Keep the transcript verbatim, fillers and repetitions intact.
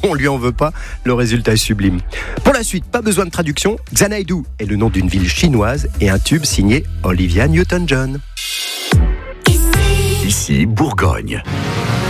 on lui en veut pas, le résultat est sublime. Pour la suite, pas besoin de traduction, Xanadu est le nom d'une ville chinoise et un tube signé Olivia Newton-John. Ici Bourgogne.